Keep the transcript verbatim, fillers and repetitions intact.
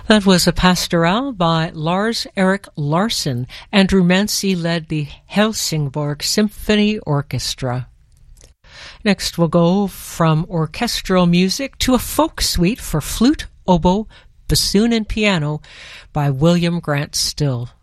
That was a pastorale by Lars Erik Larsson. Andrew Mancy led the Helsingborg Symphony Orchestra. Next we'll go from orchestral music to a folk suite for flute, oboe, bassoon, and piano by William Grant Still.